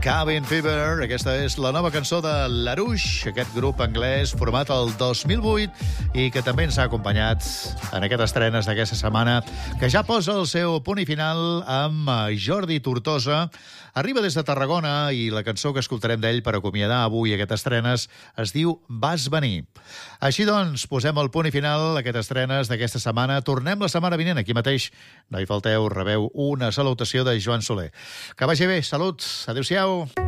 Cabin Fever, aquesta és la nova cançó de Larouche, aquest grup anglès format el 2008 i que també ens ha acompanyat en aquestes estrenes d'aquesta setmana, que ja posa el seu punt i final amb Jordi Tortosa. Arriba des de Tarragona i la cançó que escoltarem d'ell per acomiadar avui aquestes estrenes es diu Vas venir. Així doncs, posem el punt i final a aquestes estrenes d'aquesta setmana. Tornem la setmana vinent, aquí mateix. No hi falteu, rebeu una salutació de Joan Soler. Que vagi bé, salut, adéu-siau.